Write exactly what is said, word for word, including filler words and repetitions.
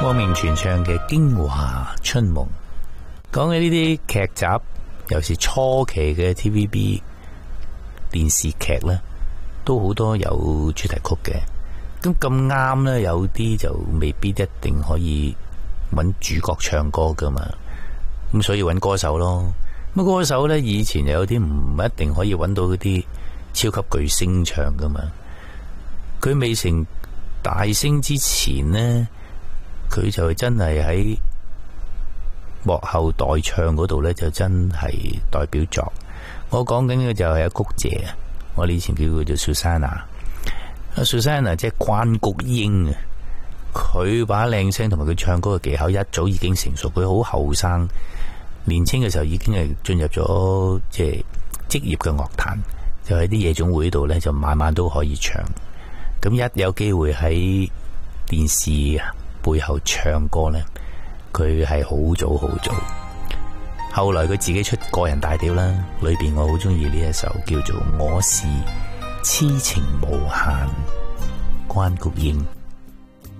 汪明荃唱嘅《京華春夢》，講起呢啲劇集，尤其是初期嘅 T V B 電視劇咧，都好多有主題曲嘅。咁咁啱咧，有啲就未必一定可以揾主角唱歌噶嘛。咁所以揾歌手咯。咁歌手咧，以前有啲唔一定可以揾到嗰啲超級巨星唱噶嘛。佢未成大星之前呢，佢就真係喺幕後代唱嗰度呢，就真係代表作。我講緊嘅就係阿谷姐啊，我哋以前叫佢做 Susanna。阿 Susanna 即係關菊英啊，佢把靚聲同埋佢唱歌嘅技巧一早已經成熟。佢好後生，年輕嘅時候已經係進入咗即係職業嘅樂壇，就喺啲夜總會度呢，就晚晚都可以唱。咁一有機會喺電視背後唱歌呢，佢係好早好早。後來佢自己出個人大碟啦，裏邊我好中意呢一首叫做《我是痴情無限》，關菊英。